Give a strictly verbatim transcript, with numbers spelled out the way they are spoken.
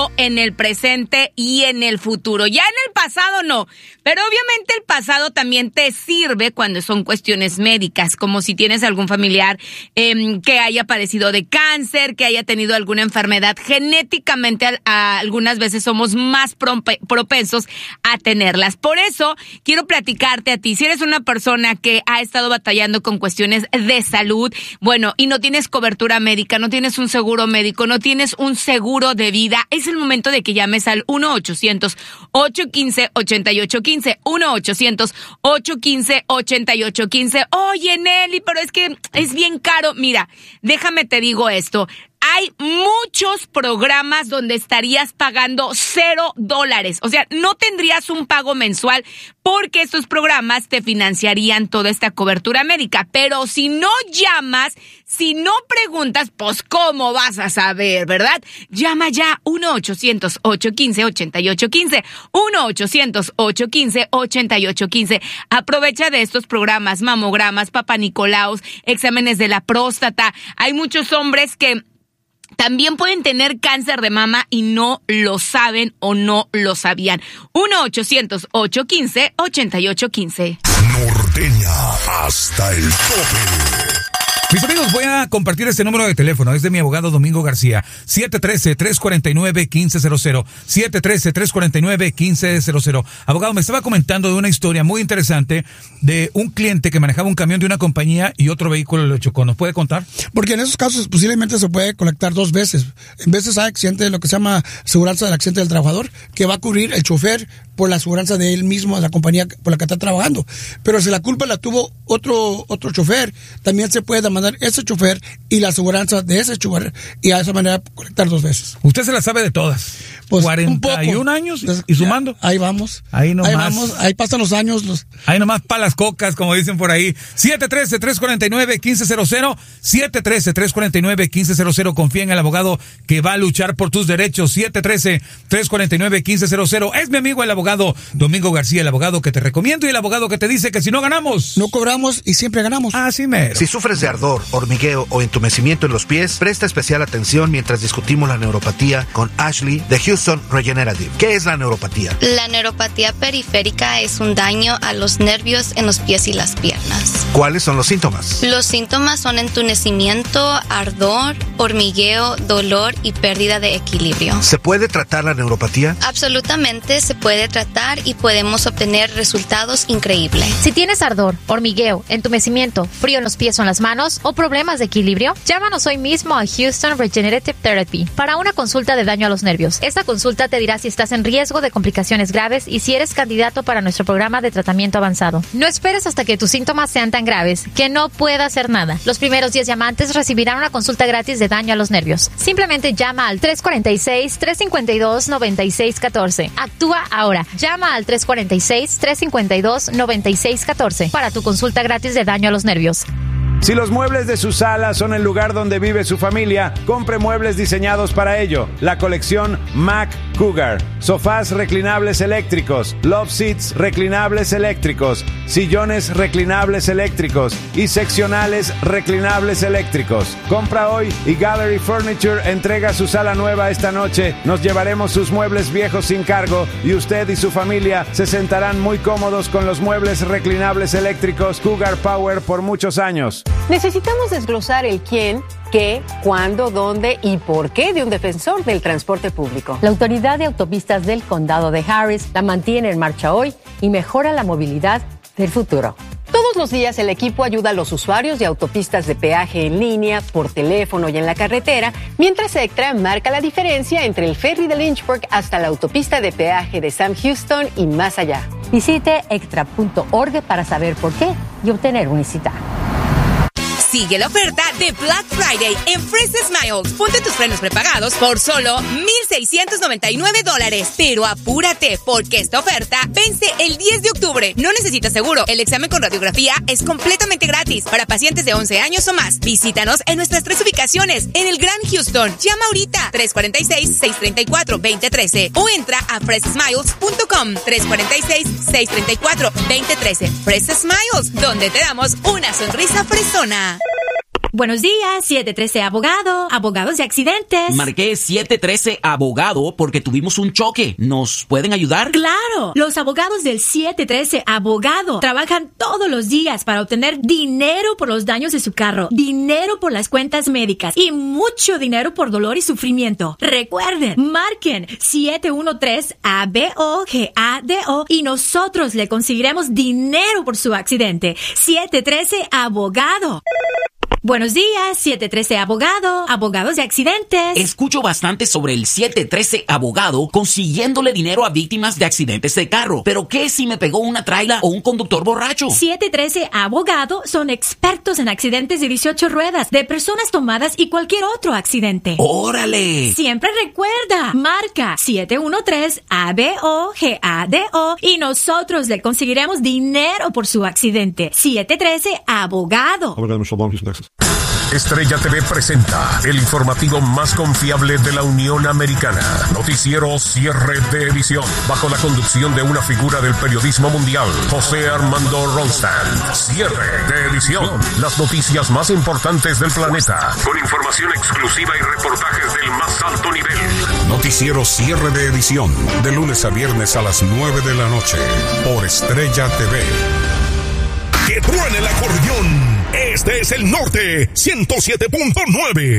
en el presente y en el futuro. Ya en el pasado no, pero obviamente el pasado también te sirve cuando son cuestiones médicas, como si tienes algún familiar eh, que haya padecido de cáncer, que haya tenido alguna enfermedad. Genéticamente a, a, algunas veces somos más prope, propensos a tenerlas. Por eso quiero platicarte a ti, si eres una persona que ha estado batallando con cuestiones de salud, bueno, y no tienes cobertura médica, no tienes un seguro médico, no tienes un seguro de vida, es el momento de que llames al uno ochocientos, ocho uno cinco, ocho ocho uno cinco, uno ochocientos, ocho uno cinco, ocho ocho uno cinco. Oye, Nelly, pero es que es bien caro. Mira, déjame te digo esto. Hay muchos programas donde estarías pagando cero dólares. O sea, no tendrías un pago mensual porque estos programas te financiarían toda esta cobertura médica. Pero si no llamas, si no preguntas, pues ¿cómo vas a saber, verdad? Llama ya uno ochocientos, ocho uno cinco, ocho ocho uno cinco, uno ochocientos, ocho uno cinco, ocho ocho uno cinco. Aprovecha de estos programas, mamogramas, papanicolaos, exámenes de la próstata. Hay muchos hombres que también pueden tener cáncer de mama y no lo saben o no lo sabían. uno ochocientos, ocho uno cinco, ocho ocho uno cinco. Norteña hasta el tope. Mis amigos, voy a compartir este número de teléfono. Es de mi abogado Domingo García. siete uno tres, tres cuatro nueve, uno cinco cero cero. siete uno tres, tres cuatro nueve, uno cinco cero cero. Abogado, me estaba comentando de una historia muy interesante de un cliente que manejaba un camión de una compañía y otro vehículo lo chocó. ¿Nos puede contar? Porque en esos casos posiblemente se puede colectar dos veces. En veces hay accidente, lo que se llama aseguranza del accidente del trabajador, que va a cubrir el chofer por la aseguranza de él mismo, de la compañía por la que está trabajando. Pero si la culpa la tuvo otro otro chofer, también se puede demandar ese chofer y la aseguranza de ese chofer y a esa manera colectar dos veces. Usted se la sabe de todas. Pues, cuarenta y un años y sumando. Ahí vamos. Ahí nomás. Ahí vamos. Ahí pasan los años. Los... Ahí nomás para las cocas, como dicen por ahí. siete uno tres, tres cuatro nueve, uno cinco cero cero. siete uno tres, tres cuatro nueve, uno cinco cero cero. Confía en el abogado que va a luchar por tus derechos. siete uno tres, tres cuatro nueve, uno cinco cero cero. Es mi amigo el abogado Domingo García, el abogado que te recomiendo y el abogado que te dice que si no ganamos, no cobramos y siempre ganamos. Así mero. Si sufres de ardor, hormigueo o entumecimiento en los pies, presta especial atención mientras discutimos la neuropatía con Ashley de Houston Regenerative. ¿Qué es la neuropatía? La neuropatía periférica es un daño a los nervios en los pies y las piernas. ¿Cuáles son los síntomas? Los síntomas son entumecimiento, ardor, hormigueo, dolor y pérdida de equilibrio. ¿Se puede tratar la neuropatía? Absolutamente se puede tratar y podemos obtener resultados increíbles. Si tienes ardor, hormigueo, entumecimiento, frío en los pies o en las manos o problemas de equilibrio, llámanos hoy mismo a Houston Regenerative Therapy para una consulta de daño a los nervios. Esta consulta te dirá si estás en riesgo de complicaciones graves y si eres candidato para nuestro programa de tratamiento avanzado. No esperes hasta que tus síntomas sean tan graves que no pueda hacer nada. Los primeros diez llamantes recibirán una consulta gratis de daño a los nervios. Simplemente llama al tres cuatro seis, tres cinco dos, nueve seis uno cuatro. Actúa ahora. Llama al tres cuatro seis, tres cinco dos, nueve seis uno cuatro para tu consulta gratis de daño a los nervios. Si los muebles de su sala son el lugar donde vive su familia, compre muebles diseñados para ello. La colección Mac Cougar. Sofás reclinables eléctricos, love seats reclinables eléctricos, sillones reclinables eléctricos y seccionales reclinables eléctricos. Compra hoy y Gallery Furniture entrega su sala nueva esta noche. Nos llevaremos sus muebles viejos sin cargo y usted y su familia se sentarán muy cómodos con los muebles reclinables eléctricos Cougar Power por muchos años. Necesitamos desglosar el quién, qué, cuándo, dónde y por qué de un defensor del transporte público. La Autoridad de Autopistas del Condado de Harris la mantiene en marcha hoy y mejora la movilidad del futuro. Todos los días el equipo ayuda a los usuarios de autopistas de peaje en línea, por teléfono y en la carretera, mientras Extra marca la diferencia entre el ferry de Lynchburg hasta la autopista de peaje de Sam Houston y más allá. Visite extra punto org para saber por qué y obtener una cita. Sigue la oferta de Black Friday en Fresh Smiles. Ponte tus frenos prepagados por solo mil seiscientos noventa y nueve dólares. Pero apúrate, porque esta oferta vence el diez de octubre. No necesitas seguro. El examen con radiografía es completamente gratis para pacientes de once años o más. Visítanos en nuestras tres ubicaciones en el Gran Houston. Llama ahorita tres cuatro seis, seis tres cuatro, dos cero uno tres o entra a fresh smiles punto com. tres cuatro seis, seis tres cuatro, dos cero uno tres. Fresh Smiles, donde te damos una sonrisa fresona. Buenos días, siete trece Abogado, abogados de accidentes. Marqué siete trece Abogado porque tuvimos un choque. ¿Nos pueden ayudar? ¡Claro! Los abogados del siete trece Abogado trabajan todos los días para obtener dinero por los daños de su carro, dinero por las cuentas médicas y mucho dinero por dolor y sufrimiento. Recuerden, marquen siete uno tres A B O G A D O y nosotros le conseguiremos dinero por su accidente. siete trece Abogado. Buenos días, siete trece Abogado, abogados de accidentes. Escucho bastante sobre el siete trece Abogado consiguiéndole dinero a víctimas de accidentes de carro. ¿Pero qué si me pegó una traila o un conductor borracho? siete trece Abogado son expertos en accidentes de dieciocho ruedas, de personas tomadas y cualquier otro accidente. ¡Órale! Siempre recuerda, marca siete uno tres A B O G A D O y nosotros le conseguiremos dinero por su accidente. siete trece Abogado. Estrella T V presenta el informativo más confiable de la Unión Americana. Noticiero Cierre de Edición. Bajo la conducción de una figura del periodismo mundial, José Armando Ronstadt. Cierre de Edición. Las noticias más importantes del planeta. Con información exclusiva y reportajes del más alto nivel. Noticiero Cierre de Edición. De lunes a viernes a las nueve de la noche. Por Estrella T V. Que truene el acordeón. Este es el norte ciento siete punto nueve.